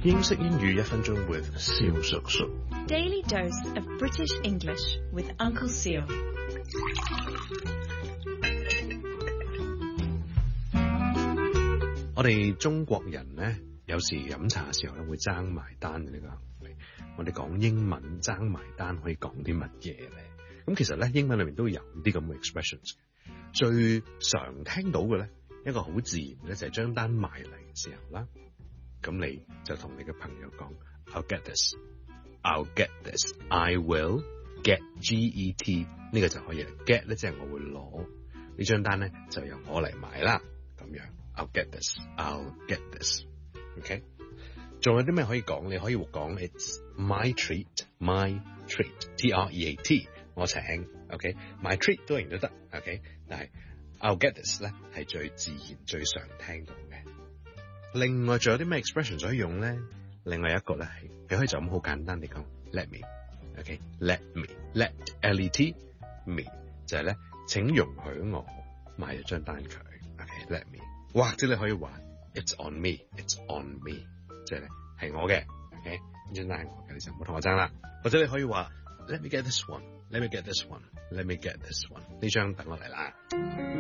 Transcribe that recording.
英式英語1分鐘 with 蕭叔叔。 Daily dose of British English with Uncle Seal. 我哋中國人咧，有時飲茶嘅時候咧會爭埋單嘅呢個行為。我哋講英文爭埋單可以講啲乜嘢咧？咁其實咧英文裏面都有啲咁嘅 expressions。最常聽到嘅咧，一個好自然嘅就係將單埋嚟嘅時候啦。咁你就同你嘅朋友講 I'll get this, I'll get this, I will get G-E-T 呢個就可以啦。Get 咧即係我會攞呢張單咧就由我嚟買啦，咁樣 I'll get this, I'll get this。OK， 仲有啲咩可以講？你可以講 It's my treat, my treat, T-R-E-A-T， 我請 OK，my treat 當然都得 OK， 但係 I'll get this 咧係最自然最常聽到嘅。另外仲有啲咩 expression 可以用咧？另外一個咧係你可以就咁好簡單地講 let me OK let me let L-E-T me 就係咧請容許我買咗張單佢 OK let me， 或者你可以話 it's on me it's on me 即係咧係我嘅 OK 呢張單係我嘅，你就唔好同我爭啦。或者你可以話 let me get this one let me get this one let me get this one 呢張等我嚟啦。